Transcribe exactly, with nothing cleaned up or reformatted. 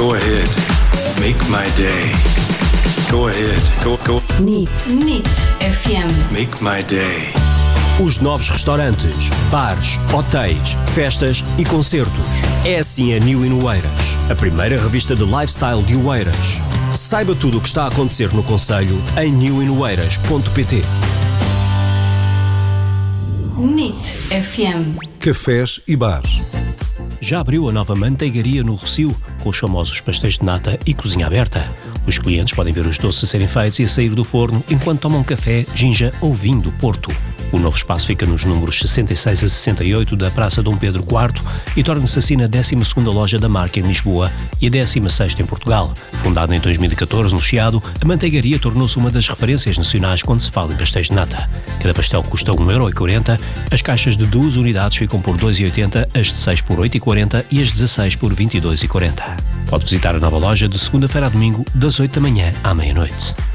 Go ahead. Make my day. Go ahead. Go, go. N I T. N I T F M. Make my day. Os novos restaurantes, bares, hotéis, festas e concertos. É assim a New in Oeiras, a primeira revista de lifestyle de Oeiras. Saiba tudo o que está a acontecer no concelho em new in oeiras ponto pt. N I T F M. Cafés e bares. Já abriu a nova manteigaria no Rossio, com os famosos pastéis de nata e cozinha aberta. Os clientes podem ver os doces a serem feitos e a sair do forno enquanto tomam café, ginja ou vinho do Porto. O novo espaço fica nos números sessenta e seis a sessenta e oito da Praça Dom Pedro quarto e torna-se assim a décima segunda loja da marca em Lisboa e a décima sexta em Portugal. Fundada em dois mil e catorze no Chiado, a manteigaria tornou-se uma das referências nacionais quando se fala em pastéis de nata. Cada pastel custa um euro e quarenta, as caixas de duas unidades ficam por dois euros e oitenta, as de seis por oito euros e quarenta e as de dezasseis por vinte e dois euros e quarenta. Pode visitar a nova loja de segunda-feira a domingo, das oito da manhã à meia-noite.